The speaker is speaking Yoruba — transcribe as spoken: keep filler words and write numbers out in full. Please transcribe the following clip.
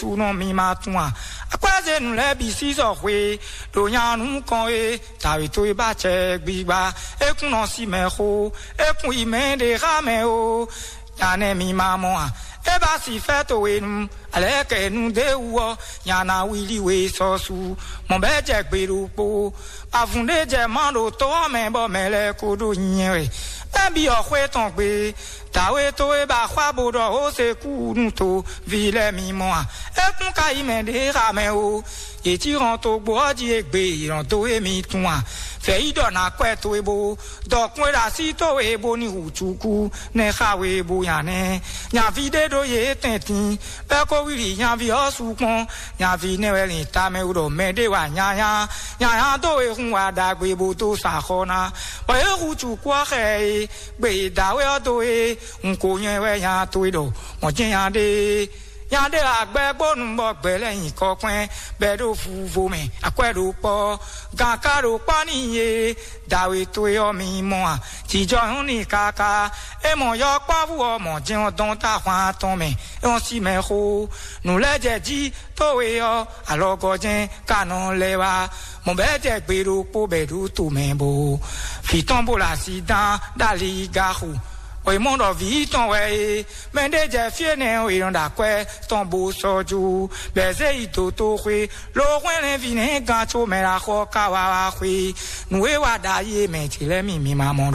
tout non mi ma toi à quoi c'est nous les bisi so we do nya nous kon e ta we to e ba che gbi ba e kun no si me ho e kun i me de ga me o ya ne mi ma mo a e ba si fe to we nu ale ke nu de wo ya na wi li we so su mo be je gbe ru po avunde je man do to me bo me le ko do yin we Ebi ọ̀hwẹ́ tán gbé, tàwé tó e bá kwá bodò ó ṣe kú nù tó vilẹ̀ mímọ́ à. Ẹkún ká ìmẹ̀dé ra mẹ́ o, ètí ràn tó gbọ́ jí ègbè ìràn tó èmi tún à. Fẹ̀ ìdọ̀nà pẹ́ tó ebo, dọ̀kun ẹ̀dá sí tó ebo ní hùtùkú, ní káwé ebo yànẹ́. Yànfi dédò yé tẹ̀tín, bẹ́ẹ̀ kó wìrì yànfi ọ̀sùn pọ́n, yànfi nẹ́wẹ̀lì tàmẹ́ odò mẹ́dẹ́ wà yànyà. Yànyà tó ehun wà dàgbé ebo tó sàkọ́nà. Wọ́n hùtùkú ọ̀kẹ́ yìí. Gbé dáwé ọdọ e nko yẹn wẹ yàn tó idọ wọn jẹ yàn dé yàn dé àgbẹ gbónú bọ gbẹlẹyìn kọpẹ bẹẹdọ fúfú mẹ àkwẹdọ pọ gàkàdọ pọ nìyẹ dáwé tó yọ mi mọ à tìjọ ń ní kàkà èmọ yọ pọwú ọmọ jẹun dán táwọn tán mẹ wọn sì mẹ kó nùlẹjẹ jí tówe yọ àlọgọjẹ kànú lẹwà mo bẹ jẹ gbèrò pọ bẹẹdọ tó mẹ bò fìtàn bò làásì dán dàlí gàhù òye mọ́tò fi tán wẹ̀ mẹ́ndéjẹ́ fíẹ́nẹ̀ ìrànlọ́kẹ́ tán bó sọ́jú bẹ́sẹ̀ ìtò tó pé lókun ẹ̀rín fi ní gan tó mẹ́ra kọ́ káwa wá pé nùwé wà dá yé mẹ́tìlẹ́mì mi máa mọ́.